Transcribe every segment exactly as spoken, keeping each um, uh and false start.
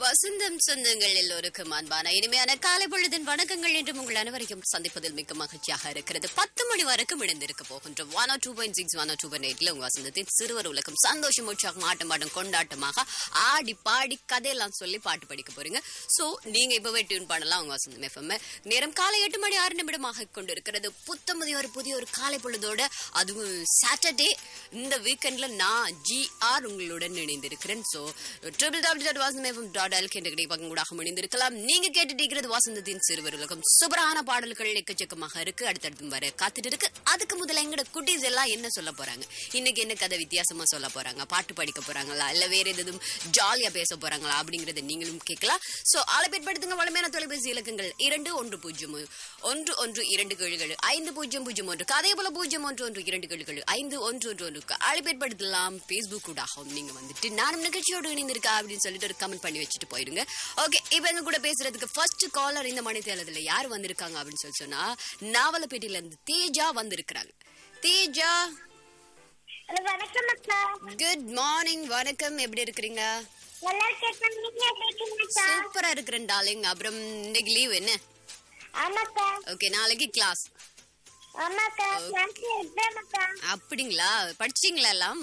வசந்தம் சொந்தங்கள் எல்லோருக்கும் அன்பான இனிமையான காலை பொழுதின் வணக்கங்கள் என்று உங்கள் அனைவரையும் சந்திப்பதில் மிக்க மகிழ்ச்சியாக இருக்கிறது. பத்து மணி வரைக்கும் இணைந்திருக்க போகின்றோம். One two point six one two point எயிட்ல உங்க வசந்தத்தின் சிறுவர் உலகம் சந்தோஷம் உற்சாகம் ஆட்டம் ஆட்டம் கொண்டாட்டமாக ஆடி பாடி கதையெல்லாம் சொல்லி பாட்டு படிக்க போறீங்க. சோ நீங்க இப்பவே டியூன் பண்ணலாம் உங்க வசந்தம் எஃப்எம். நேரம் காலை எட்டு மணி ஆறு நிமிடமாக கொண்டிருக்கிறது. புத்தமுதிய ஒரு புதிய ஒரு காலை பொழுதோட, அதுவும் சாட்டர்டே இந்த வீக்கெண்ட்ல நான் ஜி ஆர் உங்களுடன் இணைந்திருக்கிறேன். So triple W dot வாசந்தம் FM dot L கேட்டு பக்கங்கூடாக முடிந்திருக்கலாம். நீங்க கேட்டுட்டு வாசந்தத்தின் சிறுவர் உலகம் சூப்பரான பாடல்கள் எக்கச்சக்கமாக இருக்கு, அடுத்தடுத்து வர காத்துட்டு இருக்கு. அதுக்கு முதல்ல எங்கட குட்டீஸ் எல்லாம் என்ன சொல்ல போறாங்க, இன்னைக்கு என்ன கதை வித்தியாசமா சொல்ல போறாங்க, பாட்டு படிக்க போறாங்களா இல்ல வேற எதுவும் ஜாலியா பேச போறாங்களா அப்படிங்கறத நீங்களும் கேட்கலாம். சோ அழைப்பேற்படுத்துங்க வளமையான தொலைபேசி இலக்கங்கள் இரண்டு ஒன்று பூஜ்ஜியம் ஒன்று ஒன்று இரண்டு கேள்விகள் ஐந்து பூஜ்ஜியம் பூஜ்ஜியம் ஒன்று அதே போல பூஜ்ஜியம் ஒன்று ஒன்று இரண்டு கேள்விகள் ஐந்து ஒன்று ஒன்று ஒன்றுக்கு அழைப்பேற்படுத்தலாம். பேஸ்புக் கூடாகவும் நீங்க வந்துட்டு நானும் நிகழ்ச்சியோடு இணைந்திருக்கா அப்படின்னு சொல்லிட்டு ஒரு கமெண்ட் பண்ணி வச்சுட்டு போயிடுங்க. ஓகே, இப்ப எங்க கூட பேசுறதுக்கு ஃபர்ஸ்ட் காலர் இந்த மணி தேலத்துல யார் வந்திருக்காங்க அப்படின்னு சொல்லி சொன்னா நாவலப்பேட்டையில இருந்து தேஜா வந்திருக்கிறாங்க. தேஜா வணக்கம் அக்கா. Good morning. வணக்கம், எப்படி இருக்கிறீங்க? நல்லா இருக்கேன். நீங்க எப்படி இருக்கீங்க அக்கா? சூப்பரா இருக்கிறேன் டார்லிங். அப்புறம் இன்னைக்கு லீவ் என்ன? ஆமாக்கா. ஓகே, நாளைக்கு கிளாஸ். ஆமாக்கா, கிளாஸ் எக்ஸாம் அக்கா. அப்படிங்களா? படிச்சீங்களா எல்லாம்?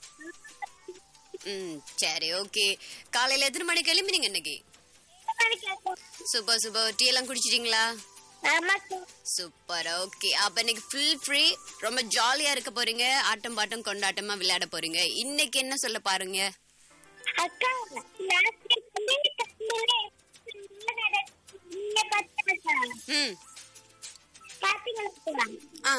ம் சரி, ஓகே. காலையில எத்தனை மணிக்கு கிளம்பினீங்க இன்னைக்கு? Super super. டீ எல்லாம் குடிச்சிட்டீங்களா? ஆமாக்கா. சூப்பர். ஓகே, அப்ப இன்னைக்கு ஃபுல் ஃப்ரீ, ரொம்ப ஜாலியா இருக்க போறீங்க, ஆட்டம் பாட்டம் கொண்டாட்டமா விளையாட போறீங்க. இன்னைக்கு என்ன சொல்ல பாருங்க அக்கா? லாஸ்ட் வீக் வந்து கம்பெனில நீங்க பார்த்தா ம் பாத்தீங்களா? ஆ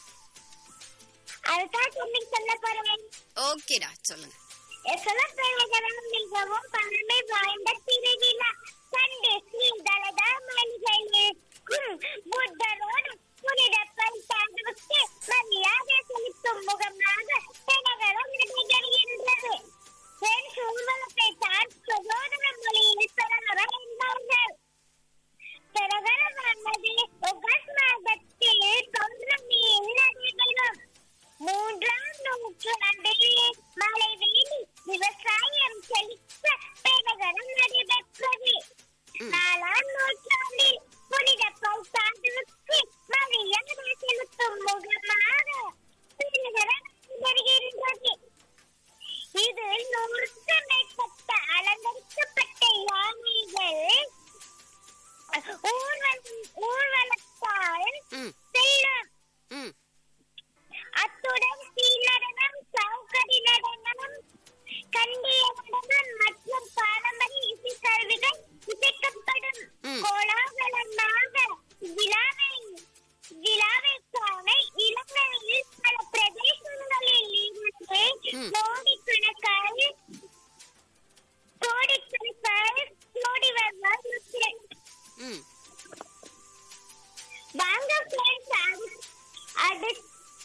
அதுதான் சொல்லி சொல்ல போறேன். ஓகேடா, சொல்லுங்க. எசலப்பேரகரம் மிகவும் பழமை வாய்ந்த திருவிழா. சண்டே ஸ்ரீதலதா மணிகளுக்கும் புத்தரோடு புனிதப்பல் சார்புக்கு மரியாதை செலுத்தும் முகமாக தினங்களும் நடைபெறுகின்றது. பிரெஞ்சு ஊர்வலத்தை தான் சகோதர மொழியில் பெறகரம் என்பார்கள். பெறகரமானது ஆகஸ்ட் மாதத்தில் பௌர்ணமியில் நடைபெறும். மூன்றாம் நூற்றாண்டில் மலைவேலி விவசாயம் செழித்த பெருகரம் நடைபெற்றது. நாலாம் நூற்றாண்டில் புனித பௌசாண்டுக்கு மரியாதை செலுத்தும் முகமாக பெருகரம் நடைபெறுகின்றது. இது நூறுக்கும் மேற்பட்ட அலங்கரிக்கப்பட்ட யானைகள் ஊர்வலத்தால் செல்லும். அத்துடன் சீனடனம், சவுக்கடி நடனம், கண்டிய நடனம் மற்றும் பாரம்பரிய இசைக்கருவிகள் இசைக்கப்படும். கோலாகலமாக விழாவை விழாவை காண இலங்கையில் பல பிரதேசங்களில் இருந்து கோடிக்கணக்கான கோடிக்கணக்கான கோடி வருவார்கள். வாங்க ஃப்ரெண்ட்ஸ், அடுத்து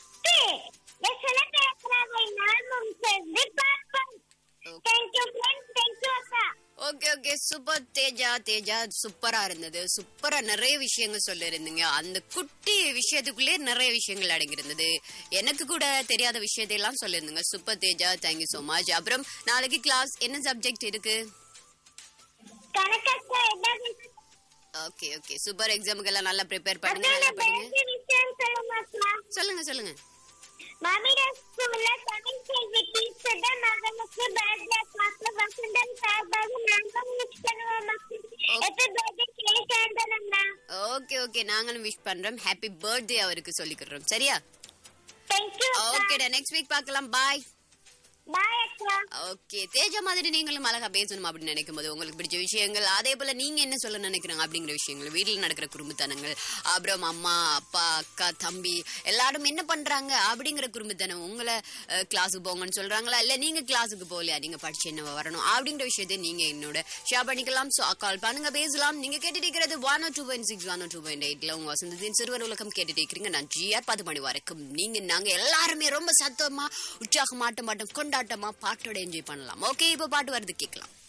okay okay super Teja. Teja சூப்பரா இருந்தது. சூப்பரா நிறைய விஷயங்கள் சொல்ல இருந்தீங்க. அந்த குட்டி விஷயத்துக்குள்ளே நிறைய விஷயங்கள் அடங்கியிருந்தது. எனக்கு கூட தெரியாத விஷயத்தையெல்லாம் சொல்லிருந்தீங்க. Super Teja, thank you so much. அப்புறம் நாளைக்கு கிளாஸ் என்ன சப்ஜெக்ட் இருக்கு? Okay okay super. எக்ஸாமுக்கு எல்லாம் நல்லா ப்ரிப்பேர் பண்ணுங்க, நல்லா படிங்க. சொல்லுங்க சொல்லுங்க. மாமியார் ஸ்கூல்ல தமிழ் செல்வி டீச்சர் தான் மகனுக்கு பர்த்டே கிளாஸ்ல வசந்தம் சார்பாக நாங்க விஷ் பண்ணுவோம். Happy birthday cake antenna. Okay okay, நாங்களும் விஷ் பண்றோம். ஹேப்பி பர்த்டே அவருக்கு சொல்லிக்கிறோம். சரியா? Thank you. ஓகேடா, நெக்ஸ்ட் வீக் பார்க்கலாம். பாய் பாய் அக்கா. ஓகே, தேஜா மாதிரி நீங்களும் அழகா பேசணும் அப்படின்னு நினைக்கும் போது உங்களுக்கு பிடிச்ச விஷயங்கள், அதே போல நீங்க என்ன சொல்ல நினைக்கிறாங்க அப்படிங்கிற விஷயங்கள், வீட்டில் நடக்கிற குடும்பத்தனங்கள், அப்புறம் அம்மா அப்பா அக்கா தம்பி எல்லாரும் என்ன பண்றாங்க அப்படிங்கிற குடும்பத்தனம், உங்களை கிளாஸுக்கு போங்கன்னு சொல்றாங்களா இல்ல நீங்க கிளாஸுக்கு போகலையா, நீங்க படிச்சு என்ன வரணும் அப்படிங்கிற விஷயத்தை நீங்க என்னோட ஷேர் பண்ணிக்கலாம். ஸோ கால் பண்ணுங்க, பேசலாம். நீங்க கேட்டுட்டு இருக்கிறது one two point six one two point எயிட்ல உங்க வசந்தத்தின் சிறுவர் உலகம் கேட்டுட்டு இருக்கிறீங்க. நான் ஜிஆர் பத்து மணி வரைக்கும் நீங்க நாங்க எல்லாருமே ரொம்ப சத்தமா உற்சாகம் ஆட்டம் ஆட்டம் கொண்டாட்டமா பாட்டோட என்ஜாய் பண்ணலாம். ஓகே, இப்ப பாட்டு வருது, கேட்கலாம்.